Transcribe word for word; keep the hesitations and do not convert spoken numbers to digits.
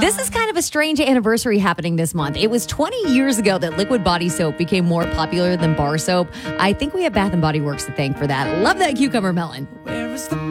This is kind of a strange anniversary happening this month. It was twenty years ago that liquid body soap became more popular than bar soap. I think we have Bath and Body Works to thank for that. Love that cucumber melon. Where is the